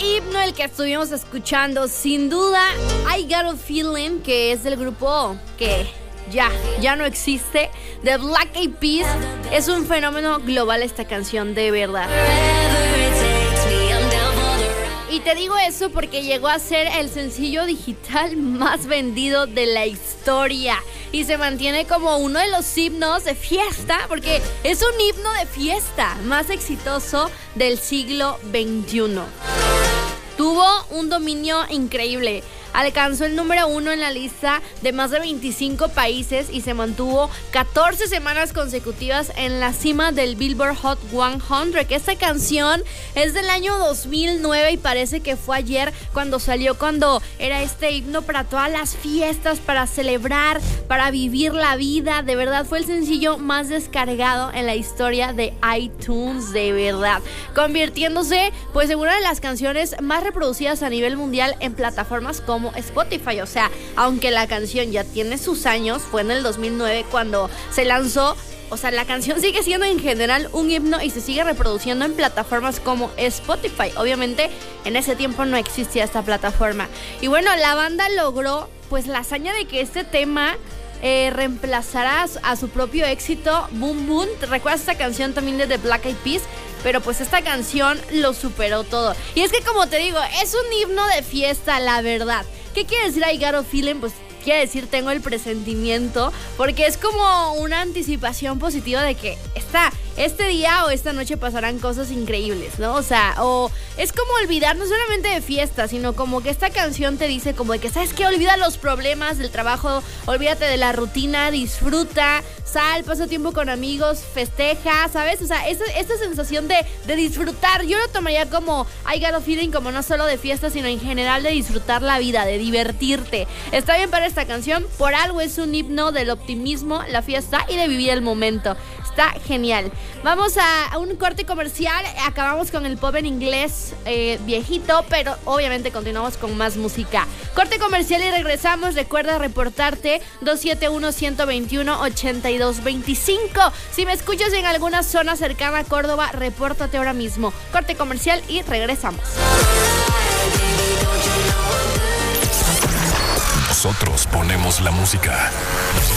himno el que estuvimos escuchando, sin duda, I Got a Feeling, que es del grupo que ya no existe, de Black Eyed Peas. Es un fenómeno global esta canción, de verdad. Y te digo eso porque llegó a ser el sencillo digital más vendido de la historia y se mantiene como uno de los himnos de fiesta, porque es un himno de fiesta más exitoso del siglo XXI. Tuvo un dominio increíble. Alcanzó el número 1 en la lista de más de 25 países y se mantuvo 14 semanas consecutivas en la cima del Billboard Hot 100. Que esta canción es del año 2009 y parece que fue ayer cuando salió, cuando era este himno para todas las fiestas, para celebrar, para vivir la vida. De verdad fue el sencillo más descargado en la historia de iTunes, de verdad, convirtiéndose pues en una de las canciones más reproducidas a nivel mundial en plataformas como Spotify. O sea, aunque la canción ya tiene sus años, fue en el 2009 cuando se lanzó. O sea, la canción sigue siendo en general un himno y se sigue reproduciendo en plataformas como Spotify. Obviamente, en ese tiempo no existía esta plataforma. Y la banda logró pues la hazaña de que este tema reemplazará a su propio éxito, Boom Boom. ¿Recuerdas esta canción también de The Black Eyed Peas? Pero pues esta canción lo superó todo. Y es que, como te digo, es un himno de fiesta, la verdad. ¿Qué quiere decir I Got a Feeling? Pues quiere decir tengo el presentimiento, porque es como una anticipación positiva de que este día o esta noche pasarán cosas increíbles, ¿no? O sea, o es como olvidar no solamente de fiesta, sino como que esta canción te dice como de que, ¿sabes qué? Olvida los problemas del trabajo, olvídate de la rutina, disfruta, sal, pasa tiempo con amigos, festeja, ¿sabes? O sea, esta sensación de disfrutar, yo lo tomaría como I Got a Feeling, como no solo de fiesta, sino en general de disfrutar la vida, de divertirte. Está bien para esta canción, por algo es un himno del optimismo, la fiesta y de vivir el momento. Está genial. Vamos a un corte comercial. Acabamos con el pop en inglés viejito, pero obviamente continuamos con más música. Corte comercial y regresamos. Recuerda reportarte 271-121-8225. Si me escuchas en alguna zona cercana a Córdoba, repórtate ahora mismo. Corte comercial y regresamos. Nosotros ponemos la música.